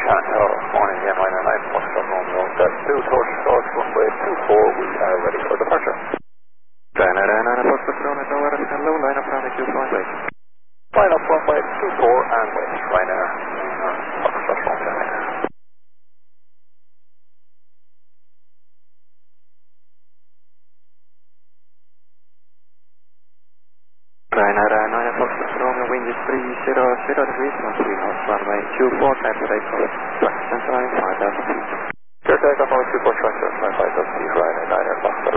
Chantal, morning, Liner 9, Foxtrot Romeo, that's 2 towards short, runway 24, we are ready for departure. Liner 9, Foxtrot Romeo, no other than low, line up runway 24 and wait. Line up runway 24 and wait, Liner 9, Foxtrot Romeo. Liner 9, Foxtrot Romeo, wind is 300 degrees, 13 knots, runway 24, time for takeoff, track center line 5,000 feet. Clear takeoff on 24 structure, 5,000 feet, Liner 9, Foxtrot